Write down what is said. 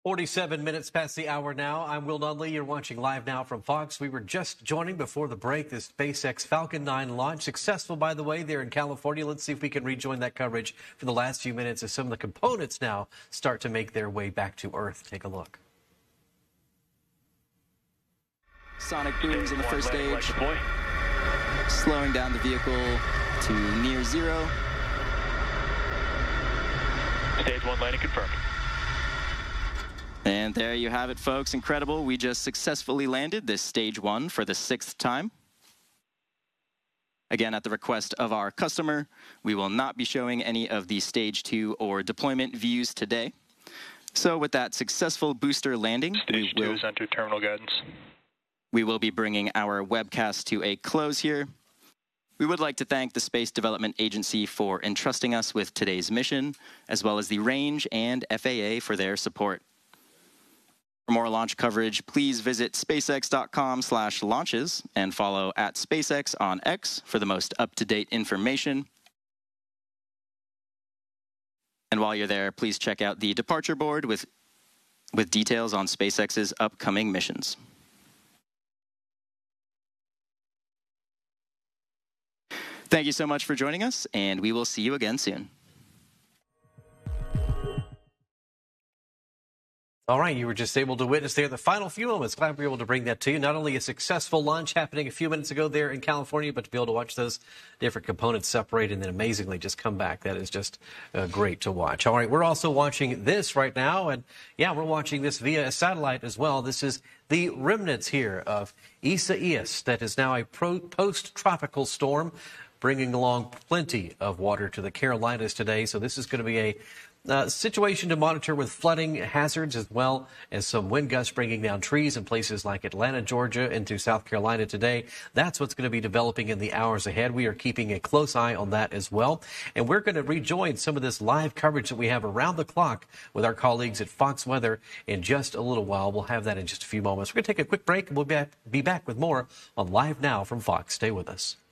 47 minutes past the hour now. I'm Will Nunley. You're watching live now from Fox. We were just joining before the break this SpaceX Falcon 9 launch. Successful, by the way, there in California. Let's see if we can rejoin that coverage for the last few minutes as some of the components now start to make their way back to Earth. Take a look. Sonic booms in the first stage, slowing down the vehicle to near zero. Stage 1 landing confirmed. And there you have it, folks. Incredible. We just successfully landed this stage 1 for the 6th time. Again, at the request of our customer, we will not be showing any of the stage 2 or deployment views today. So with that successful booster landing, stage 2 is under terminal guidance. We will be bringing our webcast to a close here. We would like to thank the Space Development Agency for entrusting us with today's mission, as well as the Range and FAA for their support. For more launch coverage, please visit spacex.com/launches and follow @SpaceX on X for the most up-to-date information. And while you're there, please check out the departure board with details on SpaceX's upcoming missions. Thank you so much for joining us, and we will see you again soon. All right, you were just able to witness there the final few moments. Glad we were able to bring that to you. Not only a successful launch happening a few minutes ago there in California, but to be able to watch those different components separate and then amazingly just come back. That is just great to watch. All right, we're also watching this right now. And, yeah, we're watching this via a satellite as well. This is the remnants here of Isaias that is now a post-tropical storm, bringing along plenty of water to the Carolinas today. So this is going to be a situation to monitor with flooding hazards as well as some wind gusts bringing down trees in places like Atlanta, Georgia, into South Carolina today. That's what's going to be developing in the hours ahead. We are keeping a close eye on that as well. And we're going to rejoin some of this live coverage that we have around the clock with our colleagues at Fox Weather in just a little while. We'll have that in just a few moments. We're going to take a quick break and we'll be back with more on Live Now from Fox. Stay with us.